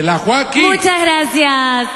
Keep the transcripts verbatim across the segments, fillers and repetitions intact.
la Joaquín. Muchas gracias.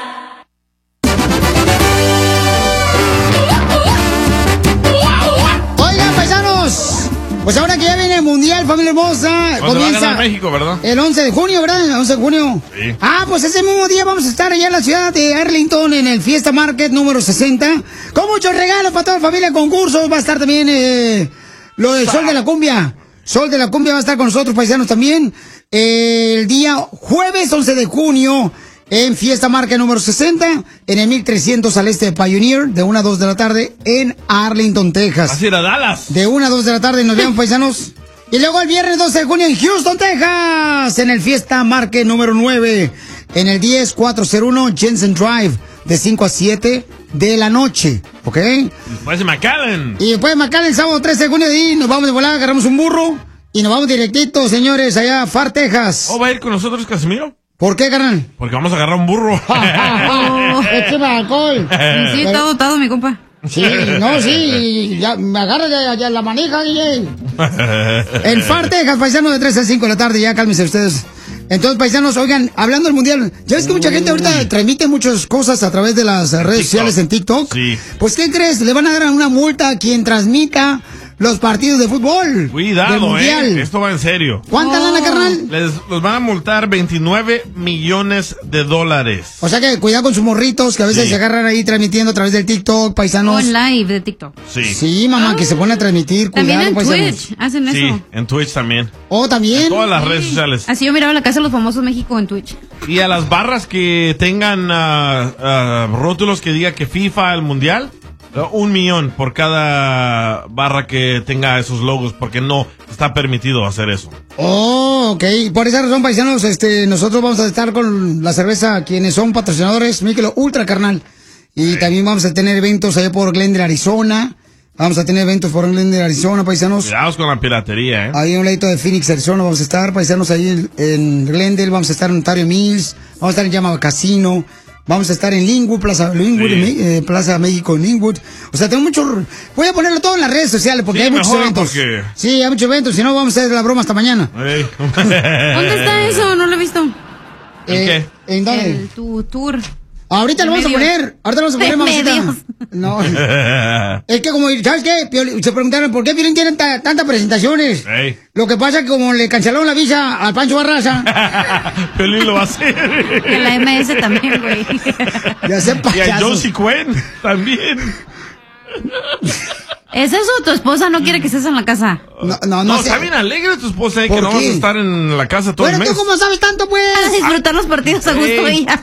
Oigan, paisanos, pues ahora que ya viene el Mundial, familia hermosa, comienza va a ganar México, ¿verdad? El once de junio, ¿verdad? El once de junio. Sí. Ah, pues ese mismo día vamos a estar allá en la ciudad de Arlington, en el Fiesta Market número sesenta, con muchos regalos para toda la familia, concursos. Va a estar también eh, lo del Sol de la Cumbia. Sol de la Cumbia va a estar con nosotros, paisanos, también. Eh, el día jueves once de junio, en Fiesta Market número sesenta, en el mil trescientos al este de Pioneer, de una a dos de la tarde, en Arlington, Texas. Así era Dallas. De una a dos de la tarde nos vemos, paisanos. Y luego el viernes doce de junio en Houston, Texas, en el Fiesta Market número nueve, en el diez cuatrocientos uno Jensen Drive, de cinco a siete de la noche, ¿ok? Después de McAllen. Y después de McAllen, sábado trece de junio, de ahí nos vamos de volar, agarramos un burro y nos vamos directito, señores, allá a Far, Texas. ¿O va a ir con nosotros, Casimiro? ¿Por qué, carnal? Porque vamos a agarrar un burro. Encima alcohol. Sí, está dotado, mi compa. Sí, no, sí, ya me agarra ya, ya la manija, D J. En Far, Texas, paisanos, de tres a cinco de la tarde, ya cálmense ustedes. Entonces, paisanos, oigan, hablando del Mundial, ya ves que mucha gente ahorita transmite muchas cosas a través de las redes TikTok. sociales en TikTok. Sí. Pues, ¿qué crees? Le van a dar una multa a quien transmita los partidos de fútbol. del Cuidado, Mundial. eh. Esto va en serio. ¿Cuánta Oh. lana, carnal? Les los van a multar veintinueve millones de dólares. O sea que cuidado con sus morritos, que a veces Sí. se agarran ahí transmitiendo a través del TikTok, paisanos. On live de TikTok. Sí. Sí, mamá, que se pone a transmitir. También Cuidado, en paisanos. Twitch hacen Sí, eso. en Twitch también. Oh, también. En todas las Sí. redes sociales. Así yo miraba la casa de los famosos México en Twitch. Y a las barras que tengan ah, ah, rótulos que diga que FIFA el mundial, ah, un millón por cada barra que tenga esos logos, porque no está permitido hacer eso. Oh, ok. Por esa razón, paisanos, este, nosotros vamos a estar con la cerveza, quienes son patrocinadores, Michelob Ultra, carnal. Y también vamos a tener eventos allá por Glendale, Arizona. Vamos a tener eventos por Glendale, Arizona, paisanos. Cuidados con la piratería, ¿eh? Ahí a un ladito de Phoenix, Arizona, vamos a estar, paisanos, ahí en, en Glendale, vamos a estar en Ontario Mills, vamos a estar en Yamaha Casino, vamos a estar en Linwood, Plaza Linwood, Sí. en Me- eh, Plaza México en Linwood. O sea, tengo mucho... Voy a ponerlo todo en las redes sociales porque Sí, hay muchos mejor, eventos. porque- Sí, hay muchos eventos, si no vamos a hacer la broma hasta mañana. Ey. ¿Dónde está eso? No lo he visto. ¿El Eh, ¿En dónde? El tu tour. Ahorita lo vamos a Medios. poner. Ahorita lo vamos a poner, De mamacita. medios. No. Es que como, ¿sabes qué? Piolín- se preguntaron, ¿por qué Piolín tiene ta- tantas presentaciones? Ey. Lo que pasa es que como le cancelaron la visa al Pancho Barraza, Pelín lo va a hacer. Y la M S también, güey. ya se Y a payaso. Josie Cuen también. ¿Es eso? ¿Tu esposa no quiere que estés en la casa? No, no, No, no sé. está bien alegre tu esposa, eh, ¿Por que no vas qué? a estar en la casa todo Bueno, el mes. ¿tú cómo sabes tanto, pues? Para disfrutar los partidos a gusto Ey. ella.